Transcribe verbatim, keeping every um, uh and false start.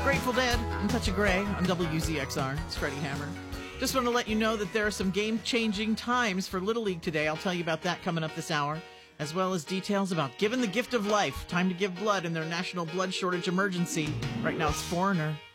Grateful Dead and Touch of Grey on W Z X R. It's Freddie Hammer. Just want to let you know that there are some game-changing times for Little League today. I'll tell you about that coming up this hour, as well as details about Giving the Gift of Life. Time to give blood in their national blood shortage emergency. Right now it's Foreigner.